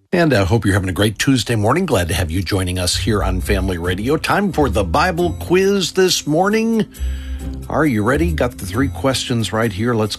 And I hope you're having a great Tuesday morning. Glad to have you joining us here on Family Radio. Time for the Bible quiz this morning. Are you ready? Got the 3 questions right here. Let's